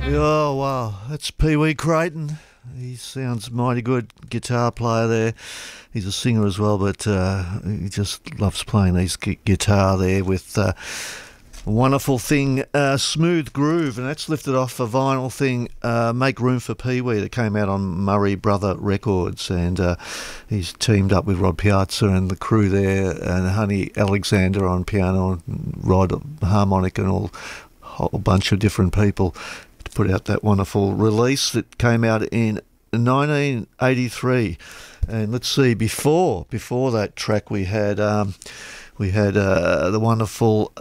Oh, wow. That's Pee Wee Creighton. He sounds mighty good guitar player there. He's a singer as well, but he just loves playing his guitar there with a wonderful thing, Smooth Groove, and that's lifted off a vinyl thing, Make Room for Pee Wee, that came out on Murray Brother Records, and he's teamed up with Rod Piazza and the crew there, and Honey Alexander on piano, and Rod harmonica, and a whole bunch of different people to put out that wonderful release that came out in 1983. And let's see, before that track we had the wonderful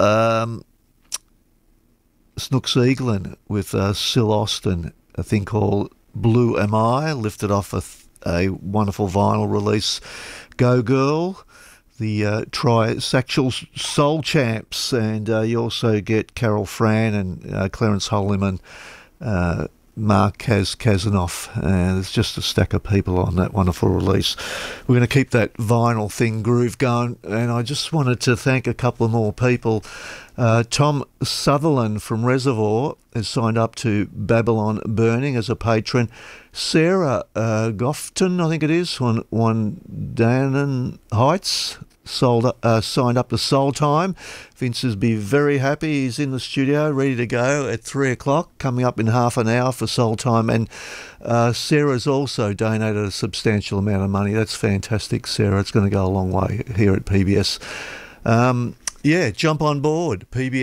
Snooks Eaglin with Syl Austin, a thing called Blue Am I, lifted off a wonderful vinyl release, Go Girl, the Trisexual Soul Champs, and you also get Carol Fran and Clarence Holliman, Mark Kazanoff, and there's just a stack of people on that wonderful release. We're going to keep that vinyl thing groove going, and I just wanted to thank a couple of more people. Tom Sutherland from Reservoir has signed up to Babylon Burning as a patron. Sarah Gofton, I think it is, on Dannon Heights, signed up to Soul Time. Vince will be very happy. He's in the studio ready to go at 3 o'clock, coming up in half an hour for Soul Time. And Sarah's also donated a substantial amount of money. That's fantastic, Sarah. It's going to go a long way here at PBS. Yeah, jump on board,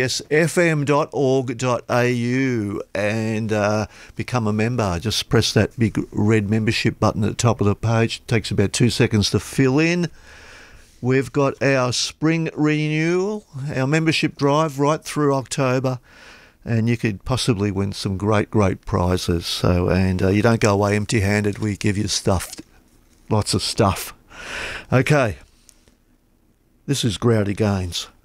pbsfm.org.au, and become a member. Just press that big red membership button at the top of the page. It takes about 2 seconds to fill in. We've got our spring renewal, our membership drive right through October, and you could possibly win some great prizes. So, and you don't go away empty-handed. We give you stuff, lots of stuff. Okay, this is Grouty Gaines.